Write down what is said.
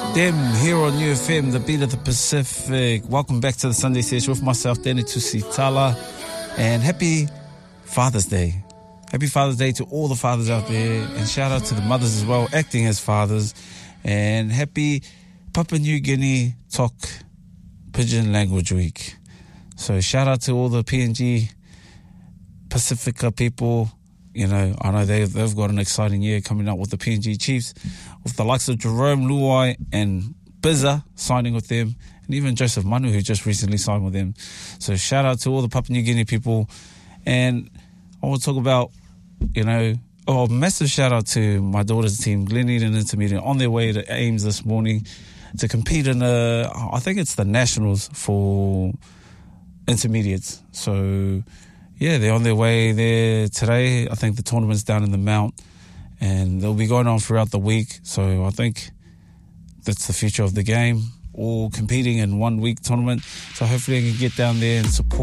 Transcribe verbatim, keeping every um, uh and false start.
Them here on U F M, the beat of the Pacific. Welcome back to the Sunday Session with myself, Danny Tusitala, and happy Father's Day. Happy Father's Day to all the fathers out there, and shout out to the mothers as well, acting as fathers, and happy Papua New Guinea Tok Pidgin Language Week. So shout out to all the P N G Pacifica people. You know, I know they've, they've got an exciting year coming up with the P N G Chiefs, with the likes of Jerome Luai and Bizza signing with them, and even Joseph Manu, who just recently signed with them. So shout out to all the Papua New Guinea people. And I want to talk about, you know, oh, massive shout out to my daughter's team, Glen Eden Intermediate, on their way to Ames this morning to compete in a, I think it's the Nationals for intermediates. So yeah, they're on their way there today. I think the tournament's down in the Mount, and they'll be going on throughout the week. So I think that's the future of the game, all competing in one week tournament. So hopefully I can get down there and support